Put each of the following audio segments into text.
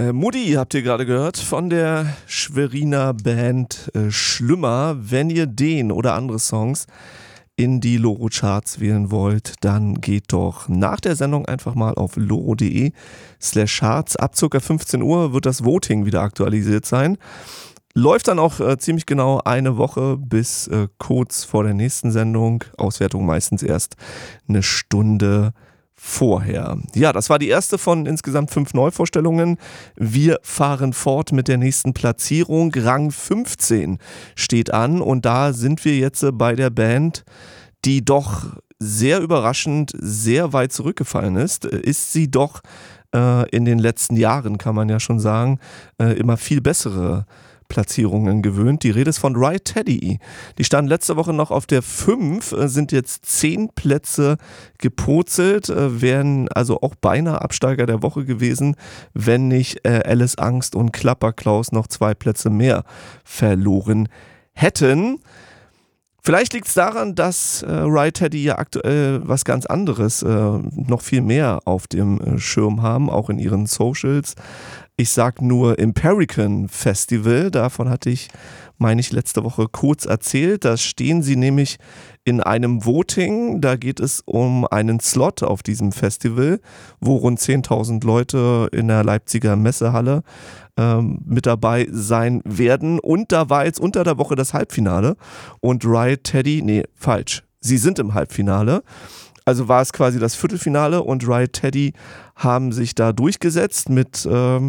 Mutti habt ihr gerade gehört von der Schweriner Band Schlümmer. Wenn ihr den oder andere Songs in die Loro-Charts wählen wollt, dann geht doch nach der Sendung einfach mal auf loro.de/charts. Ab ca. 15 Uhr wird das Voting wieder aktualisiert sein. Läuft dann auch ziemlich genau eine Woche bis kurz vor der nächsten Sendung. Auswertung meistens erst eine Stunde vorher. Ja, das war die erste von insgesamt 5 Neuvorstellungen. Wir fahren fort mit der nächsten Platzierung. Rang 15 steht an und da sind wir jetzt bei der Band, die doch sehr überraschend sehr weit zurückgefallen ist. Ist sie doch in den letzten Jahren, kann man ja schon sagen, immer viel bessere Platzierungen gewöhnt. Die Rede ist von Right Teddy. Die standen letzte Woche noch auf der 5, sind jetzt 10 Plätze gepurzelt, wären also auch beinahe Absteiger der Woche gewesen, wenn nicht Alice Angst und Klapperklaus noch 2 Plätze mehr verloren hätten. Vielleicht liegt es daran, dass Right Teddy ja aktuell was ganz anderes, noch viel mehr auf dem Schirm haben, auch in ihren Socials. Ich sag nur Imperican Festival, davon hatte ich, meine ich, letzte Woche kurz erzählt. Da stehen sie nämlich in einem Voting, da geht es um einen Slot auf diesem Festival, wo rund 10.000 Leute in der Leipziger Messehalle mit dabei sein werden. Und da war jetzt unter der Woche das Halbfinale und Right Teddy, sie sind im Halbfinale. Also war es quasi das Viertelfinale und Right Teddy haben sich da durchgesetzt mit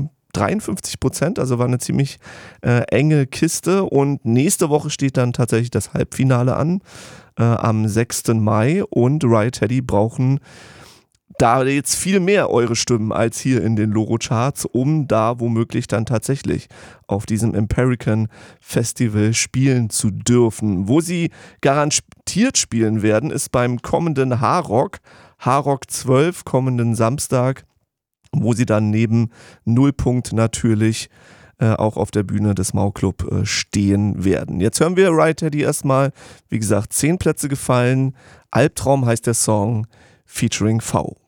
53%, also war eine ziemlich enge Kiste und nächste Woche steht dann tatsächlich das Halbfinale an, am 6. Mai und Right Teddy brauchen da jetzt viel mehr eure Stimmen als hier in den Loro-Charts, um da womöglich dann tatsächlich auf diesem Imperican Festival spielen zu dürfen. Wo sie garantiert spielen werden, ist beim kommenden H-Rock 12, kommenden Samstag, wo sie dann neben Nullpunkt natürlich auch auf der Bühne des Mau-Club stehen werden. Jetzt hören wir Right Teddy erstmal, wie gesagt, 10 Plätze gefallen. Albtraum heißt der Song, featuring V.